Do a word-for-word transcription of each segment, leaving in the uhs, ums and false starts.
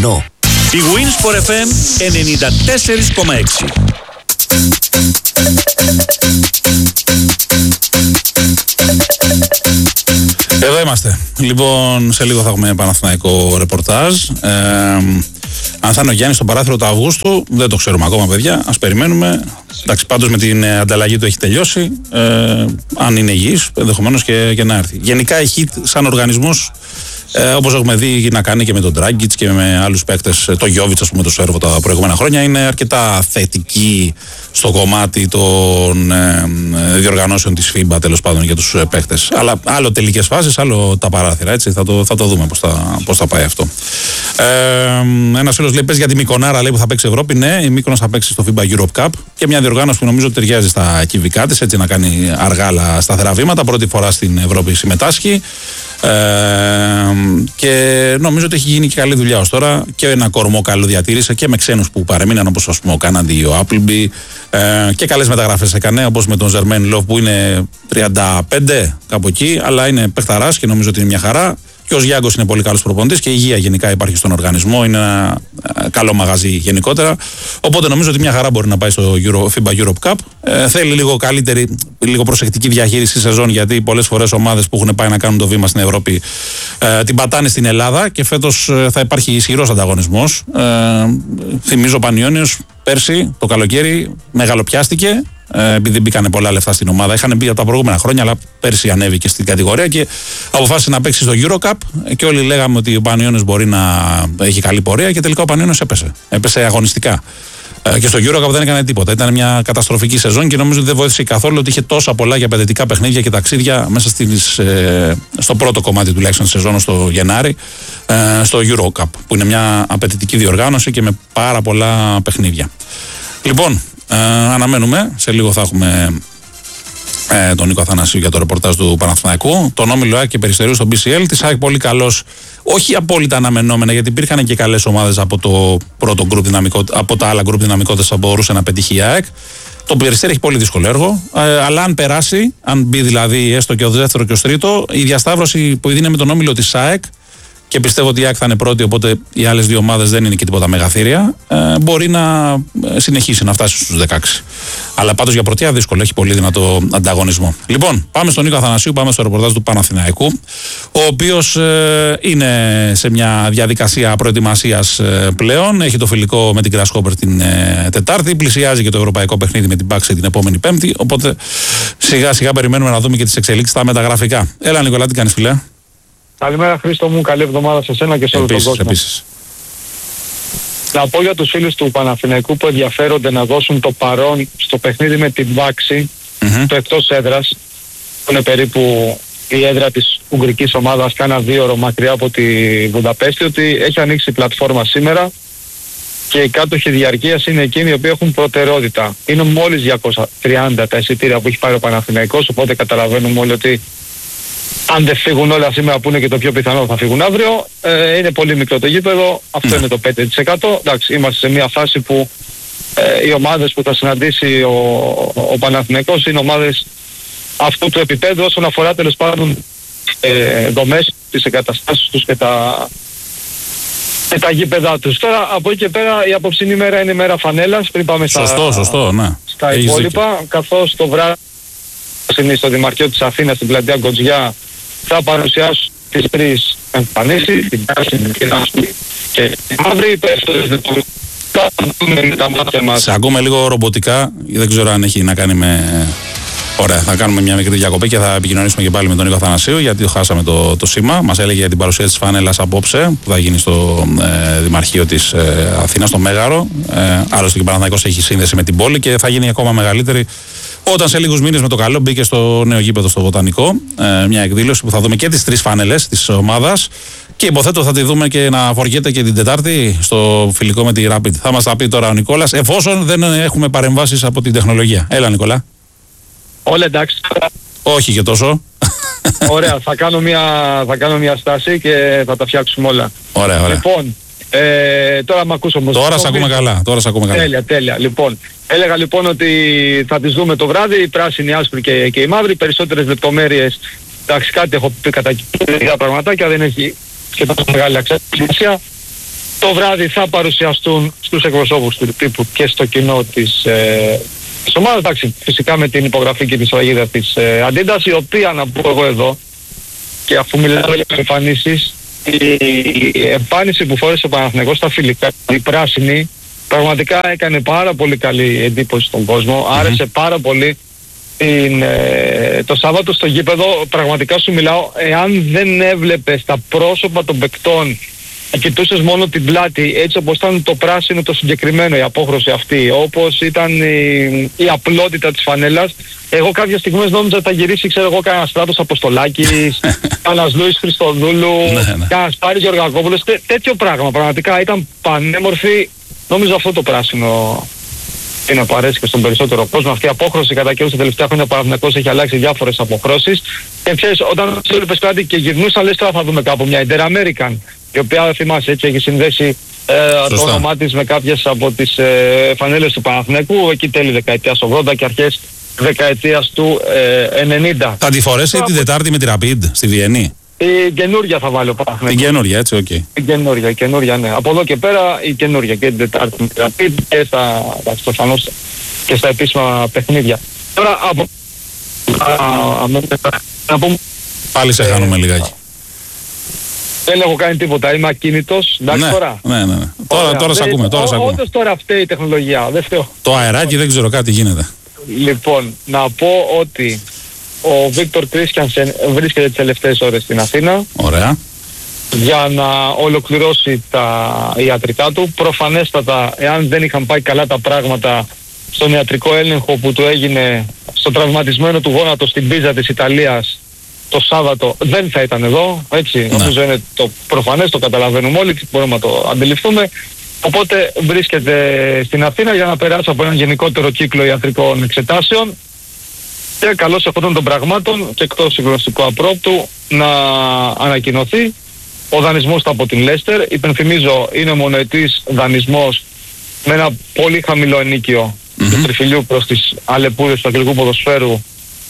Κομματινό. Η Winsport εφ εμ ενενήντα τέσσερα κόμμα έξι. Εδώ είμαστε. Λοιπόν, σε λίγο θα έχουμε παναθηναϊκό ρεπορτάζ. Ε, αν θα είναι ο Γιάννης στο παράθυρο του Αυγούστου, δεν το ξέρουμε ακόμα, παιδιά. Ας περιμένουμε. Εντάξει, πάντως με την ανταλλαγή του έχει τελειώσει. Ε, αν είναι υγιής, ενδεχομένως και, και να έρθει. Γενικά η Χιτ σαν οργανισμός, Ε, όπως έχουμε δει να κάνει και με τον Dragic και με άλλους παίκτες, το Γιόβιτς, ας πούμε, το Σέρβο τα προηγούμενα χρόνια, είναι αρκετά θετική στο κομμάτι των ε, διοργανώσεων της φίμπα, τέλος πάντων, για τους παίκτες. Αλλά άλλο τελικές φάσεις, άλλο τα παράθυρα, έτσι, θα το, θα το δούμε πώς θα, πώς θα πάει αυτό. Ε, ένας φίλος λέει, πες για τη Μυκονάρα, λέει, που θα παίξει Ευρώπη. Ναι, η Μύκονος θα παίξει στο φίμπα Europe Cup και μια διοργάνωση που νομίζω ότι ταιριάζει στα κυβικά της, έτσι, να κάνει αργά αλλά σταθερά βήματα. Πρώτη φορά στην Ευρώπη συμμετάσχει. Ε, και νομίζω ότι έχει γίνει και καλή δουλειά ως τώρα και ένα κορμό καλό διατήρησε και με ξένους που παρεμείναν, όπως, ας πούμε, ο Κάναντι, ο Appleby, ε, και καλές μεταγραφές έκανε, όπως με τον Ζερμέν Λόβ που είναι τριάντα πέντε κάπου εκεί, αλλά είναι παιχταράς και νομίζω ότι είναι μια χαρά. Και ο Γιάγκος είναι πολύ καλός προπονητής και η υγεία γενικά υπάρχει στον οργανισμό. Είναι ένα καλό μαγαζί γενικότερα. Οπότε νομίζω ότι μια χαρά μπορεί να πάει στο Euro, φίμπα Europe Cup. Ε, θέλει λίγο καλύτερη, λίγο προσεκτική διαχείριση σεζόν, γιατί πολλές φορές ομάδες που έχουν πάει να κάνουν το βήμα στην Ευρώπη ε, την πατάνε στην Ελλάδα και φέτος ε, θα υπάρχει ισχυρός ανταγωνισμός. Ε, θυμίζω ο Πανιώνιος πέρσι το καλοκαίρι μεγαλοπιάστηκε. Ε, επειδή μπήκανε πολλά λεφτά στην ομάδα. Είχαν μπει από τα προηγούμενα χρόνια, αλλά πέρσι ανέβηκε στην κατηγορία και αποφάσισε να παίξει στο Eurocup. Και όλοι λέγαμε ότι ο Πανιώνιος μπορεί να έχει καλή πορεία και τελικά ο Πανιώνιος έπεσε. Έπεσε αγωνιστικά. Ε, και στο Eurocup δεν έκανε τίποτα. Ήταν μια καταστροφική σεζόν και νομίζω ότι δεν βοήθησε καθόλου ότι είχε τόσα πολλά και απαιτητικά παιχνίδια και ταξίδια μέσα στις, ε, στο πρώτο κομμάτι τουλάχιστον τη σεζόν, στο Γενάρη, ε, στο Eurocup, που είναι μια απαιτητική διοργάνωση και με πάρα πολλά παιχνίδια. Λοιπόν, Ε, αναμένουμε, σε λίγο θα έχουμε ε, τον Νίκο Αθανασίου για το ρεπορτάζ του Παναθηναϊκού, τον Όμιλο ΑΕΚ και Περιστερίου στο μπι σι ελ. Της ΑΕΚ πολύ καλός, όχι απόλυτα αναμενόμενα, γιατί υπήρχαν και καλές ομάδες από το πρώτο γκρουπ δυναμικότητα, από τα άλλα γκρουπ δυναμικότητας θα μπορούσε να πετύχει η ΑΕΚ. Το Περιστέρι έχει πολύ δύσκολο έργο, ε, αλλά αν περάσει, αν μπει δηλαδή έστω και ο δεύτερο και ο τρίτο, η διασταύρωση που είναι με τον Όμιλο της ΑΕΚ, και πιστεύω ότι η ΑΕΚ θα είναι πρώτη, οπότε οι άλλες δύο ομάδες δεν είναι και τίποτα μεγαθύρια, ε, μπορεί να συνεχίσει να φτάσει στους δεκαέξι. Αλλά πάντως για πρωτεία δύσκολο, έχει πολύ δυνατό ανταγωνισμό. Λοιπόν, πάμε στον Νίκο Αθανασίου, πάμε στο ρεπορτάζ του Παναθηναϊκού, ο οποίος ε, είναι σε μια διαδικασία προετοιμασίας ε, πλέον. Έχει το φιλικό με την Grasshopper την ε, Τετάρτη, πλησιάζει και το ευρωπαϊκό παιχνίδι με την Πάξη την επόμενη Πέμπτη. Οπότε σιγά σιγά περιμένουμε να δούμε και τις εξελίξεις στα μεταγραφικά. Έλα, Νικολά, τι κάνεις, φιλέ? Καλημέρα, Χρήστο μου, καλή εβδομάδα σε σένα και σε όλο τον κόσμο. Επίσης. Να πω για τους φίλους του Παναθηναϊκού που ενδιαφέρονται να δώσουν το παρόν στο παιχνίδι με την Βάξη, mm-hmm. το εκτός έδρας, που είναι περίπου η έδρα της ουγγρικής ομάδας, κάνα δύο ώρο μακριά από τη Βουδαπέστη, ότι έχει ανοίξει η πλατφόρμα σήμερα και οι κάτοχοι διαρκείας είναι εκείνοι οι οποίοι έχουν προτεραιότητα. Είναι μόλις διακόσια τριάντα τα εισιτήρια που έχει πάρει ο Παναθηναϊκός, οπότε καταλαβαίνουμε όλοι ότι αν δεν φύγουν όλα σήμερα, που είναι και το πιο πιθανό θα φύγουν αύριο, ε, είναι πολύ μικρό το γήπεδο, αυτό mm. είναι το πέντε τοις εκατό. Εντάξει, είμαστε σε μια φάση που ε, οι ομάδες που θα συναντήσει ο, ο Παναθηναϊκός είναι ομάδες αυτού του επίπεδου όσον αφορά τέλος πάντων ε, δομές, τις εγκαταστάσεις τους και τα, και τα γήπεδά τους. Τώρα από εκεί και πέρα η απόψινή μέρα είναι μέρα φανέλας, πριν πάμε στα, σωστό, σωστό, ναι. στα υπόλοιπα, καθώς το βράδυ είναι στο Δημαρχείο της Αθήνας, στην πλατεία Γκοτζιά, θα παρουσιάσουν τις τρεις εμφανίσεις, την πράσινη, την άσπρη και την μαύρη. Θα δούμε τα μάτια μας. Σε ακούμε λίγο ρομποτικά, δεν ξέρω αν έχει να κάνει με... Ωραία, θα κάνουμε μια μικρή διακοπή και θα επικοινωνήσουμε και πάλι με τον Νίκο Αθανασίου, γιατί το χάσαμε το, το σήμα. Μας έλεγε για την παρουσία της φανέλας απόψε, που θα γίνει στο ε, Δημαρχείο της ε, Αθήνας, στο Μέγαρο. Ε, άλλωστε και ο Παναθηναϊκός έχει σύνδεση με την πόλη και θα γίνει ακόμα μεγαλύτερη όταν σε λίγους μήνες με το καλό μπήκε στο νέο γήπεδο στο Βοτανικό. Ε, μια εκδήλωση που θα δούμε και τις τρεις φανέλες της ομάδας. Και υποθέτω θα τη δούμε και να φοριέται και την Τετάρτη στο φιλικό με τη Rapid. Θα μας τα πει τώρα ο Νικόλας, εφόσον δεν έχουμε παρεμβάσεις από την τεχνολογία. Έλα, Νικόλα. Όλα εντάξει. Όχι και τόσο. Ωραία, θα κάνω, μια, θα κάνω μια στάση και θα τα φτιάξουμε όλα. Ωραία, ωραία. Λοιπόν, ε, τώρα μ' ακούς όμως. Τώρα σε ακούμε καλά. Τώρα σε ακούμε καλά. Τέλεια, τέλεια. Λοιπόν, έλεγα λοιπόν ότι θα τις δούμε το βράδυ, η πράσινη, η άσπρη και, και η μαύρη. Περισσότερες λεπτομέρειες, εντάξει, κάτι έχω πει κατά κοινά πραγματάκια, δεν έχει και τόσο μεγάλη αξία. το βράδυ θα παρουσιαστούν στους εκπροσώπους του τύπου και στο κοινό της, ε, της ομάδας. Εντάξει, φυσικά με την υπογραφή και τη σφραγίδα της ε, Αντίντας, η οποία, να πω εγώ εδώ, και αφού μιλάμε για εμφανίσεις, η εμφάνιση που φόρεσε ο Παναθηναϊκός στα φιλικά, η πράσινη, πραγματικά έκανε πάρα πολύ καλή εντύπωση στον κόσμο, mm-hmm. άρεσε πάρα πολύ. Είναι, το Σάββατο στο γήπεδο, πραγματικά σου μιλάω, εάν δεν έβλεπες τα πρόσωπα των παικτών, κοιτούσες μόνο την πλάτη, έτσι όπως ήταν το πράσινο το συγκεκριμένο, η απόχρωση αυτή, όπως ήταν η, η απλότητα της φανέλας, εγώ κάποιες στιγμές νόμιζα θα γυρίσει, ξέρω εγώ, κανένας Στράτος Αποστολάκης, κανένας Λούις Χριστοδούλου, κανένας Πάρης Γεωργακόπουλος, τέ, τέτοιο πράγμα, πραγματικά ήταν πανέμορφη. Νομίζω αυτό το πράσινο είναι που αρέσει και στον περισσότερο κόσμο. Αυτή η απόχρωση κατά καιρούς τα τελευταία χρόνια ο Παναθηναϊκός έχει αλλάξει διάφορες αποχρώσεις. Και ξέρεις, όταν έβλεπες κάτι και γυρνούσαν, λες τώρα θα δούμε κάπου μια Inter-American, η οποία θυμάσαι έτσι έχει συνδέσει ε, το όνομά της με κάποιες από τις ε, φανέλες του Παναθηναϊκού εκεί τέλη δεκαετίας ογδόντα και αρχές δεκαετίας του ε, ενενήντα. Θα τη φορέσει την Τετάρτη με τη Rapid στη Βιέννη? Η καινούρια θα βάλει ο Παναθηναϊκός. Η καινούρια, έτσι, οκ. Okay. Η καινούρια, η καινούρια, ναι. Από εδώ και πέρα η καινούρια και την Τετάρτη με τη Rapid και στα, προφανώς, και στα επίσημα παιχνίδια. Τώρα από... να πούμε... Πάλι σε χάνουμε ε, λιγάκι. Δεν έχω κάνει τίποτα, είμαι ακίνητος. Εντάξει ναι, τώρα. Ναι, ναι, ναι. Τώρα, τώρα σε ακούμε, τώρα σε ακούμε. Όντως τώρα φταίει η τεχνολογία, δεν φταίω. Το αεράκι δεν ξέρω κάτι γίνεται. Λοιπόν, να πω ότι ο Βίκτορ Κρίστιανσεν βρίσκεται τις τελευταίες ώρες στην Αθήνα. Ωραία. Για να ολοκληρώσει τα ιατρικά του. Προφανέστατα, εάν δεν είχαν πάει καλά τα πράγματα στον ιατρικό έλεγχο που του έγινε στο τραυματισμένο του γόνατο στην Πίζα της Ιταλίας το Σάββατο, δεν θα ήταν εδώ, έτσι, ναι. Νομίζω είναι το προφανές, το καταλαβαίνουμε όλοι, μπορούμε να το αντιληφθούμε. Οπότε βρίσκεται στην Αθήνα για να περάσει από έναν γενικότερο κύκλο ιατρικών εξετάσεων και καλώς αυτών των πραγμάτων και εκτός συγκλονιστικού απρόπτου να ανακοινωθεί ο δανεισμός του από την Λέστερ. Υπενθυμίζω, είναι μονοετής δανεισμός με ένα πολύ χαμηλό ενίκιο mm-hmm. του τριφυλιού προς τις αλεπούδες του αγγλικού ποδοσφαίρου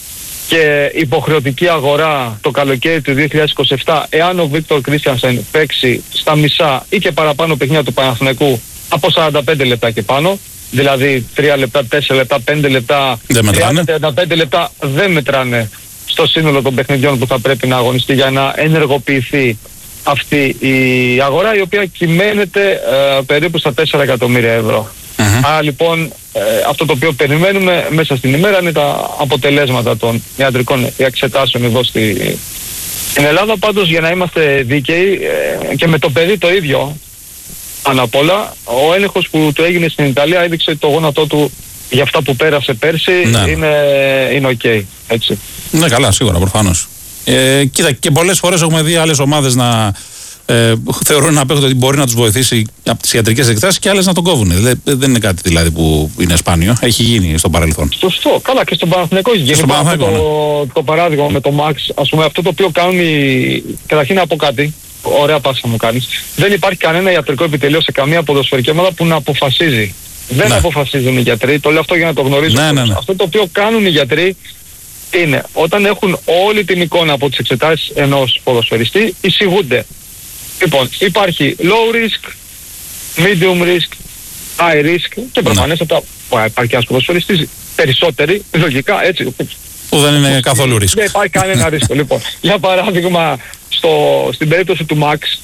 και υποχρεωτική αγορά το καλοκαίρι του δύο χιλιάδες είκοσι επτά εάν ο Βίκτορ Κρίστιανσεν παίξει στα μισά ή και παραπάνω παιχνίδια του Παναθηναϊκού από σαράντα πέντε λεπτά και πάνω, δηλαδή τρία λεπτά, τέσσερα λεπτά, πέντε λεπτά, τριάντα, τριάντα πέντε λεπτά δεν μετράνε στο σύνολο των παιχνιδιών που θα πρέπει να αγωνιστεί για να ενεργοποιηθεί αυτή η αγορά, η οποία κυμαίνεται ε, περίπου στα τέσσερα εκατομμύρια ευρώ. Mm-hmm. Άρα λοιπόν ε, αυτό το οποίο περιμένουμε μέσα στην ημέρα είναι τα αποτελέσματα των ιατρικών εξετάσεων εδώ στη, στην Ελλάδα. Πάντως, για να είμαστε δίκαιοι ε, και με το παιδί το ίδιο πάνω απ' όλα, ο έλεγχος που του έγινε στην Ιταλία έδειξε ότι το γόνατό του για αυτά που πέρασε πέρσι ναι. είναι, είναι ok, έτσι. Ναι, καλά, σίγουρα, προφανώς. Ε, κοίτα, και πολλές φορές έχουμε δει άλλες ομάδες να ε, θεωρούν να παίχνουν ότι μπορεί να τους βοηθήσει από τις ιατρικές εξετάσεις και άλλες να τον κόβουν. Δεν, δεν είναι κάτι δηλαδή που είναι σπάνιο. Έχει γίνει στο παρελθόν. Σωστό. Καλά, και στον Παναθηναϊκό έχει γίνει. Το, ναι. το παράδειγμα με το Μαξ, ας πούμε, αυτό το οποίο κάνουν οι... Καταρχήν να πω κάτι. Ωραία πάσα μου κάνεις. Δεν υπάρχει κανένα ιατρικό επιτελείο σε καμία ποδοσφαιρική ομάδα που να αποφασίζει. Δεν ναι. αποφασίζουν οι γιατροί. Το λέω αυτό για να το γνωρίζουν. Ναι, ναι, ναι. Αυτό το οποίο κάνουν οι γιατροί είναι όταν έχουν όλη την εικόνα από τις εξετάσεις ενός ποδοσφαιριστή, εισηγούνται. Λοιπόν, υπάρχει low risk, medium risk, high risk και προφανέστατα ναι. υπάρχει ένας ποδοσφαιριστής, περισσότεροι, λογικά έτσι. Που δεν είναι καθόλου risk. Δεν υπάρχει κανένα ρίσκο. Λοιπόν, για παράδειγμα, στο, στην περίπτωση του Max,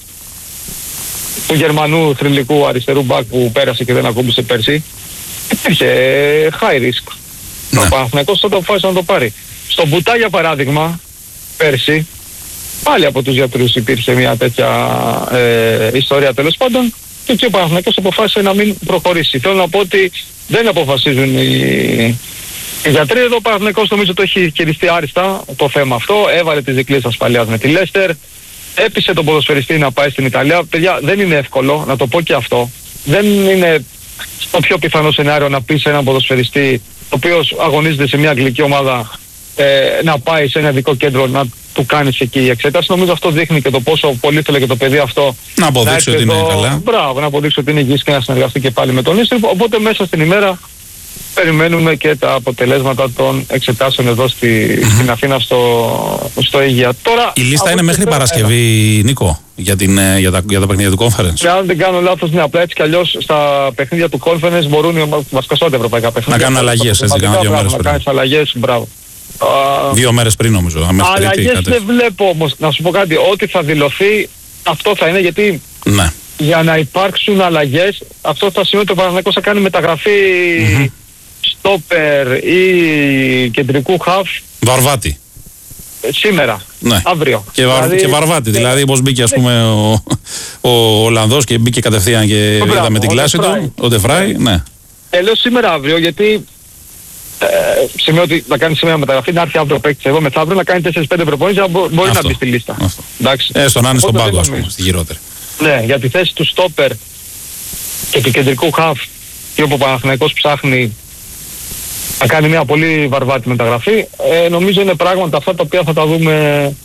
του Γερμανού θρυλικού αριστερού μπακ που πέρασε και δεν ακούμπησε πέρσι, υπήρχε high risk. Ναι. Ο Παναθηναϊκός τότε αποφάσισε να το πάρει. Στον Μπουτά, για παράδειγμα, πέρσι, πάλι από τους γιατρούς υπήρχε μια τέτοια ε, ιστορία τέλος πάντων και εκεί ο Παναθηναϊκός αποφάσισε να μην προχωρήσει. Θέλω να πω ότι δεν αποφασίζουν οι, οι γιατροί. Εδώ ο Παναθηναϊκός νομίζω το έχει χειριστεί άριστα το θέμα αυτό. Έβαλε τις δικλείες ασφαλείας με τη Λέστερ. Έπεισε τον ποδοσφαιριστή να πάει στην Ιταλία. Παιδιά, δεν είναι εύκολο, να το πω και αυτό. Δεν είναι το πιο πιθανό σενάριο να πει σε έναν ποδοσφαιριστή ο οποίος αγωνίζεται σε μια αγγλική ομάδα ε, να πάει σε ένα ειδικό κέντρο να του κάνεις εκεί η εξέταση. Νομίζω αυτό δείχνει και το πόσο πολύ θέλει και το παιδί αυτό να αποδείξει ότι είναι εδώ, καλά. Μπράβο, να αποδείξει ότι είναι υγιής και να συνεργαστεί και πάλι με τον Ίστρυπο. Οπότε μέσα στην ημέρα περιμένουμε και τα αποτελέσματα των εξετάσεων εδώ στη, mm-hmm. στην Αθήνα στο, στο Αίγυα. Τώρα, η λίστα είναι μέχρι Παρασκευή, ένα. Νίκο, για, την, για, τα, για τα παιχνίδια του Conference. Και αν δεν κάνω λάθος, ναι, απλά έτσι κι αλλιώς στα παιχνίδια του Conference μπορούν οι βασικά στα ευρωπαϊκά παιχνίδια. Να κάνουν αλλαγές, έτσι, κάνα δύο μέρες πριν. Να κάνεις αλλαγές, μπράβο. Δύο μέρες πριν νομίζω. Αλλαγές δεν βλέπω όμως, να σου πω κάτι, ό,τι θα δηλωθεί αυτό θα είναι, γιατί ναι. για να υπάρξουν αλλαγές, αυτό θα σημαίνει ότι ο Παναθηναϊκός θα κάνει μεταγραφή mm-hmm. στόπερ ή κεντρικού χαφ. Βαρβάτη. Σήμερα, ναι. αύριο. Και, βαρ, δηλαδή, και Βαρβάτη, ναι. δηλαδή πώς μπήκε ας πούμε ο, ο Ολλανδός και μπήκε κατευθείαν και το είδαμε την κλάση του, ο Ντεφράι, ναι. Ε, λέω σήμερα αύριο, γιατί ε, σημαίνει ότι θα κάνει σήμερα μεταγραφή, να έρθει αύριο παίκτης εδώ μεθαύριο, να κάνει τέσσερις πέντε προπονήσεις, μπορεί αυτό, να μπει στη λίστα. Έστω να είναι στον πάγκο, ας πούμε, στη χειρότερη. Ναι, για τη θέση του στόπερ και του κεντρικού χαφ, και όπου ο Παναθηναϊκός ψάχνει να κάνει μια πολύ βαρβάτη μεταγραφή, ε, νομίζω είναι πράγματα αυτά τα οποία θα τα δούμε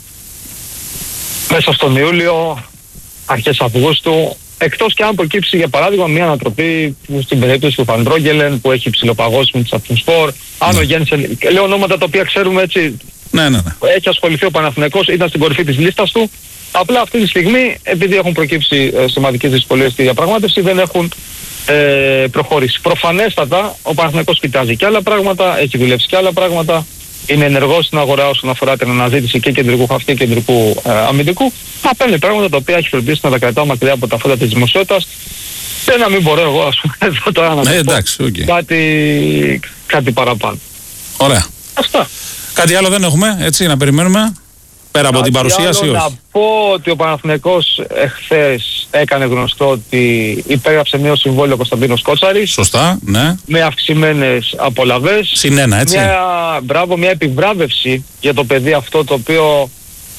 μέσα στον Ιούλιο, αρχές Αυγούστου, εκτός και αν προκύψει για παράδειγμα μια ανατροπή στην περίπτωση του Φαντρόγγελεν που έχει ψηλοπαγώσει με τις Ατμοσφόρ, αν ο Γένσεν, λέω ονόματα τα οποία ξέρουμε έτσι, ναι, ναι, ναι. έχει ασχοληθεί ο Παναθηναϊκός, ήταν στην κορυφή της λίστας του, απλά αυτή τη στιγμή επειδή έχουν προκύψει ε, σημαντικές δυσκολίες στη διαπραγμάτευση δεν έχουν Ε, προχωρήσει. Προφανέστατα ο Παναθηναϊκός κοιτάζει και άλλα πράγματα, έχει δουλέψει και άλλα πράγματα, είναι ενεργός στην αγορά όσον αφορά την αναζήτηση και κεντρικού χαφ και κεντρικού ε, αμυντικού. Θα παίρνει πράγματα τα οποία έχει φροντίσει να τα κρατάω μακριά από τα φώτα της δημοσιότητας και να μην μπορώ εγώ ας πούμε εδώ τώρα να ναι, πω εντάξει, okay. κάτι, κάτι παραπάνω. Ωραία. Αυτά. Κάτι άλλο δεν έχουμε, έτσι, να περιμένουμε. Πέρα από την παρουσίαση, όχι. Να πω ότι ο Παναθηναϊκός εχθές έκανε γνωστό ότι υπέγραψε νέο συμβόλαιο Κωνσταντίνος Κότσαρης. Σωστά, ναι. Με αυξημένες απολαβές. Συνένα, έτσι. Μια, μπράβο, μια επιβράβευση για το παιδί αυτό το οποίο,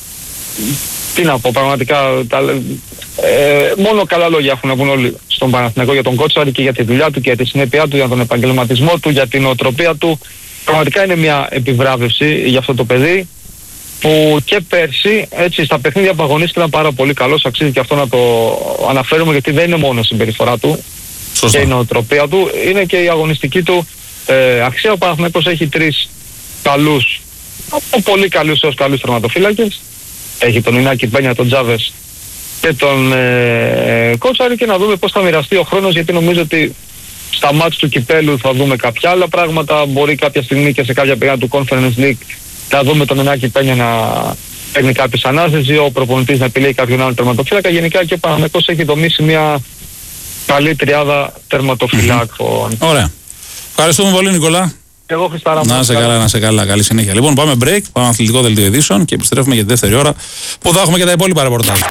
τι να πω, πραγματικά τα, ε, μόνο καλά λόγια έχουν να πούν όλοι στον Παναθηναϊκό για τον Κότσαρη και για τη δουλειά του και για τη συνέπειά του, για τον επαγγελματισμό του, για την οτροπία του. Πραγματικά είναι μια επιβράβευση για αυτό το παιδί, που και πέρσι έτσι στα παιχνίδια που αγωνίστηκε ήταν πάρα πολύ καλός, αξίζει και αυτό να το αναφέρουμε, γιατί δεν είναι μόνο η συμπεριφορά του. Σωστά. Και η νοοτροπία του, είναι και η αγωνιστική του ε, αξία. Ο Παναθηναϊκός έχει τρεις καλούς, από πολύ καλούς έως καλούς τερματοφύλακες. Έχει τον Ινάκη Πένια, τον Τζάβες και τον ε, Κότσαρη, και να δούμε πώς θα μοιραστεί ο χρόνος, γιατί νομίζω ότι στα μάτς του κυπέλου θα δούμε κάποια άλλα πράγματα, μπορεί κάποια στιγμή και σε κάποια παιχνίδια του Conference League να δούμε τον Ινάκη Πένια να παίρνει κάποιες ανάθεση, ο προπονητής να επιλέγει κάποιον άλλον τερματοφύλακα. Γενικά και ο Παναθηναϊκός έχει δομήσει μια καλή τριάδα τερματοφυλάκων. Mm-hmm. Ωραία. Ευχαριστούμε πολύ, Νικολά. Εγώ Χριστάρα μου. Να σε καλά, να σε καλά. Καλή συνέχεια. Λοιπόν, πάμε break, πάμε αθλητικό δελτίο ειδήσεων και επιστρέφουμε για τη δεύτερη ώρα που θα έχουμε και τα υπόλοιπα ρεπορτάζ.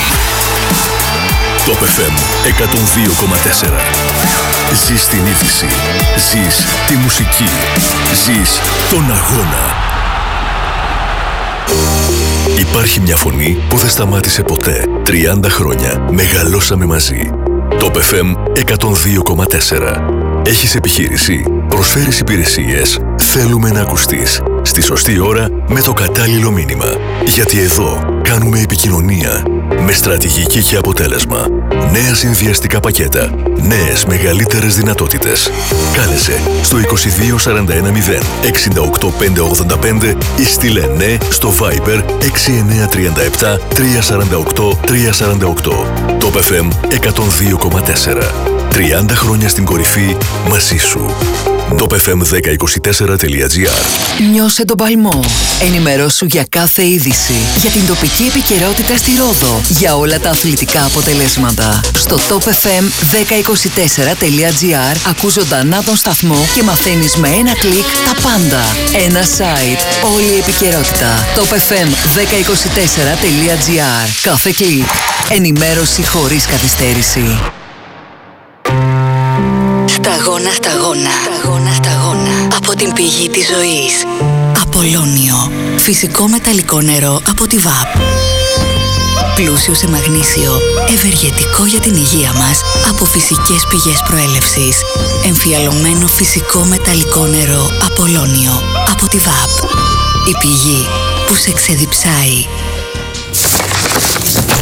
Top εφ εμ εκατόν δύο κόμμα τέσσερα. Ζεις την είδηση. Ζεις τη μουσική. Ζεις τον αγώνα. Υπάρχει μια φωνή που δεν σταμάτησε ποτέ. τριάντα χρόνια μεγαλώσαμε μαζί. Top εφ εμ εκατόν δύο κόμμα τέσσερα. Έχεις επιχείρηση, προσφέρεις υπηρεσίες, θέλουμε να ακουστείς. Στη σωστή ώρα με το κατάλληλο μήνυμα. Γιατί εδώ κάνουμε επικοινωνία με στρατηγική και αποτέλεσμα. Νέα συνδυαστικά πακέτα. Νέες μεγαλύτερες δυνατότητες. Κάλεσε στο είκοσι δύο σαράντα ένα μηδέν εξήντα οκτώ πεντακόσια ογδόντα πέντε ή στείλε ναι στο Viber έξι εννιά τρία επτά τρία τέσσερα οκτώ τρία τέσσερα οκτώ. Top εφ εμ εκατόν δύο κόμμα τέσσερα. τριάντα χρόνια στην κορυφή μαζί σου. top εφ εμ δέκα είκοσι τέσσερα τελεία τζι άρ. Νιώσε τον παλμό. Ενημερώσου για κάθε είδηση. Για την τοπική επικαιρότητα στη Ρόδο. Για όλα τα αθλητικά αποτελέσματα. Στο top εφ εμ δέκα είκοσι τέσσερα τελεία τζι άρ ακούς ζωντανά τον σταθμό και μαθαίνεις με ένα κλικ τα πάντα. Ένα site. Όλη η επικαιρότητα. top εφ εμ δέκα είκοσι τέσσερα τελεία τζι άρ. Κάθε κλικ. Ενημέρωση χωρίς καθυστέρηση. Σταγόνα, σταγόνα, σταγόνα, σταγόνα. Από την πηγή της ζωής. Απολώνιο. Φυσικό μεταλλικό νερό από τη ΒΑΠ. Πλούσιο σε μαγνήσιο. Ευεργετικό για την υγεία μας. Από φυσικές πηγές προέλευσης. Εμφιαλωμένο φυσικό μεταλλικό νερό Απολώνιο. Από τη ΒΑΠ. Η πηγή που σε ξεδιψάει.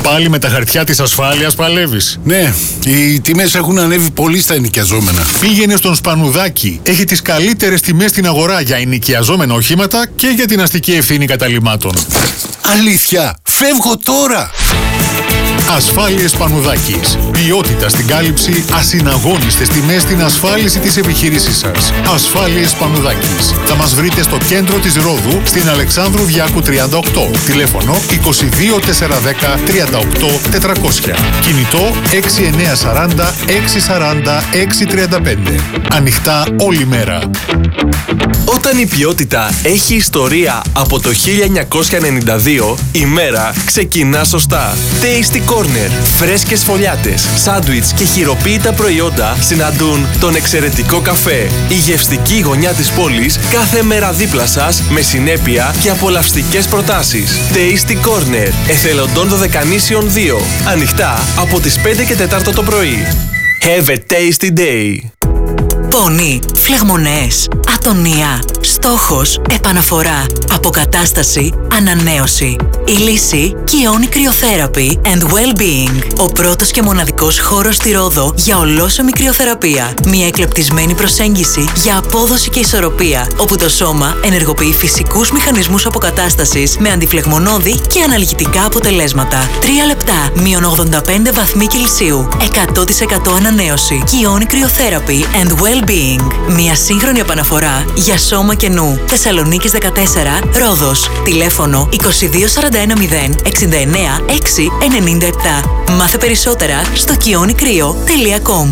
Πάλι με τα χαρτιά της ασφάλειας παλεύεις? Ναι, οι τιμές έχουν ανέβει πολύ στα ενοικιαζόμενα. Πήγαινε στον Σπανουδάκη. Έχει τις καλύτερες τιμές στην αγορά για ενοικιαζόμενα οχήματα και για την αστική ευθύνη καταλυμάτων. Αλήθεια, φεύγω τώρα! Ασφάλειες Σπανουδάκης. Ποιότητα στην κάλυψη, ασυναγώνιστες τιμές στην ασφάλιση της επιχείρησής σας. Ασφάλειες Σπανουδάκης. Θα μας βρείτε στο κέντρο της Ρόδου, στην Αλεξάνδρου Διάκου τριάντα οκτώ. Τηλέφωνο είκοσι δύο τετρακόσια δέκα τριάντα οκτώ τετρακόσια. Κινητό έξι εννιά σαράντα έξι σαράντα έξι τριάντα πέντε. Ανοιχτά όλη μέρα. Όταν η ποιότητα έχει ιστορία από το χίλια εννιακόσια ενενήντα δύο, η μέρα ξεκινά σωστά. Tasty Corner. Φρέσκες φωλιάτες, σάντουιτς και χειροποίητα προϊόντα συναντούν τον εξαιρετικό καφέ. Η γευστική γωνιά της πόλης κάθε μέρα δίπλα σας με συνέπεια και απολαυστικές προτάσεις. Tasty Corner. Εθελοντών Δωδεκανήσιων δύο. Ανοιχτά από τις πέντε και τέσσερα το πρωί. Have a tasty day. Πόνοι, φλεγμονές, ατονία, στόχος, επαναφορά, αποκατάσταση, ανανέωση. Η λύση Kioni Cryotherapy and Well-Being. Ο πρώτος και μοναδικός χώρος στη Ρόδο για ολόσωμη κρυοθεραπεία. Μια εκλεπτισμένη προσέγγιση για απόδοση και ισορροπία, όπου το σώμα ενεργοποιεί φυσικούς μηχανισμούς αποκατάστασης με αντιφλεγμονώδη και αναλγητικά αποτελέσματα. Τρία λεπτά, μείον ογδόντα πέντε βαθμοί Κελσίου. εκατό τοις εκατό ανανέωση. Kioni Cryotherapy and Well-Being. Μια σύγχρονη επαναφορά για σώμα και νου. Θεσσαλονίκης δεκατέσσερα, Ρόδος. Τηλέφωνο είκοσι δύο σαράντα ένα μηδέν εξήντα εννέα έξι ενενήντα επτά. Μάθε περισσότερα στο kioni kryo τελεία com.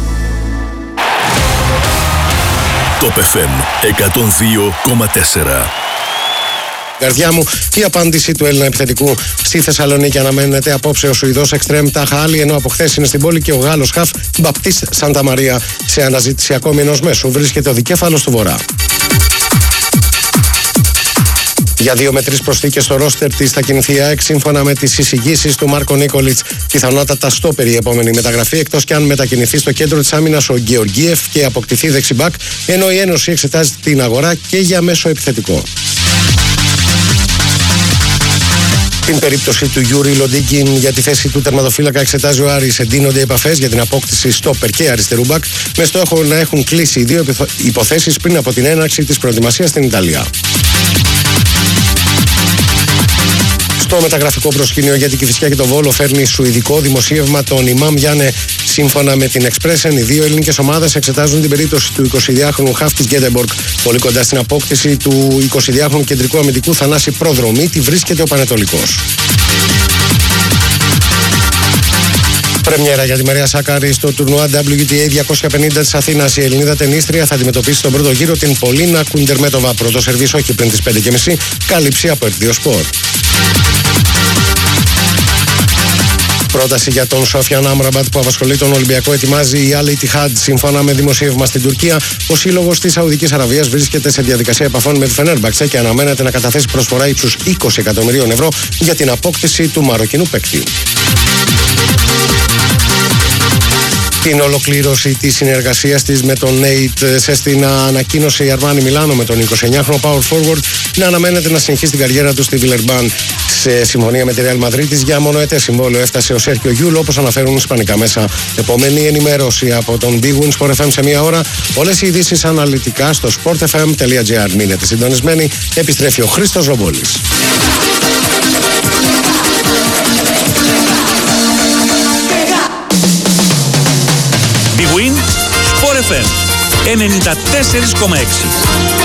Top εφ εμ εκατόν δύο κόμμα τέσσερα. Καρδιά μου, η απάντηση του Έλληνα επιθετικού στη Θεσσαλονίκη αναμένεται απόψε ο Σουηδός εξτρέμ Τάχα Άλλη, ενώ από χθες είναι στην πόλη και ο Γάλλος χαφ Μπαπτίστ Σάντα Μαρία. Σε αναζήτηση ακόμη ενός μέσου βρίσκεται ο δικέφαλος του Βορρά. Για δύο με τρεις προσθήκες στο ρόστερ της θα κινηθεί η ΑΕΚ σύμφωνα με τις εισηγήσεις του Μάρκο Νίκολιτς. Πιθανότατα στόπερ η επόμενη μεταγραφή, εκτός κι αν μετακινηθεί στο κέντρο της άμυνας ο Γεωργίεφ και αποκτηθεί δεξιμπάκ, ενώ η Ένωση εξετάζει την αγορά και για μέσο επιθετικό. Την περίπτωση του Γιούρι Λοντίγκιν για τη θέση του τερματοφύλακα εξετάζει ο Άρης. Εντείνονται οι επαφές για την απόκτηση στόπερ και αριστερού μπακ, με στόχο να έχουν κλείσει οι δύο υποθέσεις πριν από την έναρξη της προετοιμασίας στην Ιταλία. Στο μεταγραφικό προσκήνιο για την Κηφισιά και το Βόλο φέρνει σουηδικό δημοσίευμα τον Ιμάμ Γιάνε. Σύμφωνα με την Expressen, οι δύο ελληνικές ομάδες εξετάζουν την περίπτωση του εικοσιδυάχρονου χαφ της Γκέτεμπορκ. Πολύ κοντά στην απόκτηση του εικοσιδυάχρονου κεντρικού αμυντικού Θανάση Προδρομίτη βρίσκεται ο Πανετολικός. Πρεμιέρα για τη Μαρία Σάκαρη στο τουρνουά ντάμπλιου τι έι διακόσια πενήντα της Αθήνας. Η Ελληνίδα τενίστρια θα αντιμετωπίσει στον πρώτο γύρο την Πολίνα Κουντερμέτοβα. Πρώτο σερβίς όχι πριν τις πέντε και μισή. Κάλυψη από Ερτδίο Σπορ. Πρόταση για τον Σόφιαν Άμραμπατ που απασχολεί τον Ολυμπιακό ετοιμάζει η Al Ittihad. Σύμφωνα με δημοσίευμα στην Τουρκία, ο σύλλογος της Σαουδικής Αραβίας βρίσκεται σε διαδικασία επαφών με τη Φενέρμπαξε και αναμένεται να καταθέσει προσφορά ύψους είκοσι εκατομμυρίων ευρώ για την απόκτηση του Μαροκινού παίκτη. Την ολοκλήρωση της συνεργασίας της με τον Νέιτ Σέστινα ανακοίνωσε η Armani Μιλάνο με τον εικοσιεννιάχρονο power forward να αναμένεται να συνεχίσει την καριέρα του στη Βιλερμπάν. Σε συμφωνία με τη Real Madrid για μονοετές συμβόλαιο έφτασε ο Σέρκιο Γιούλ, όπως αναφέρουν ισπανικά μέσα. Επόμενη ενημέρωση από τον Big Win Sport εφ εμ σε μία ώρα. Όλες οι ειδήσεις αναλυτικά στο sportfm τελεία gr. Μείνετε συντονισμένοι. Επιστρέφει ο Χρήστος Ρομπόλης. Big Win Sport εφ εμ ενενήντα τέσσερα κόμμα έξι.